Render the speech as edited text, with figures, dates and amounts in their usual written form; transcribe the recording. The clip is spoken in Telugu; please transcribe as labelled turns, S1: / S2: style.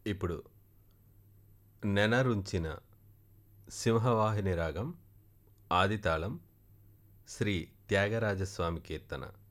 S1: ఇప్పుడు నెనరుంచిన సింహవాహిని రాగం ఆదితాళం శ్రీ త్యాగరాజస్వామి కీర్తన.